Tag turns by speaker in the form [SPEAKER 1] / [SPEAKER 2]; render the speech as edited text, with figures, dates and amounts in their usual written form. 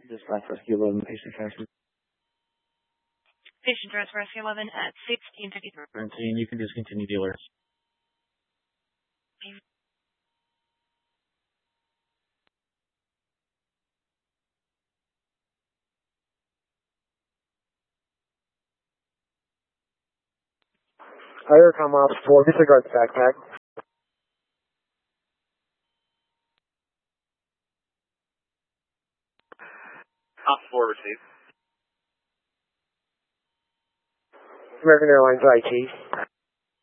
[SPEAKER 1] Dispatch Rescue 11, patient transfer.
[SPEAKER 2] Patient transfer Rescue 11 at 1653.
[SPEAKER 1] And you can discontinue the alerts.
[SPEAKER 3] Aircom Ops 4, disregard the backpack.
[SPEAKER 4] Ops 4 received.
[SPEAKER 3] American Airlines IT.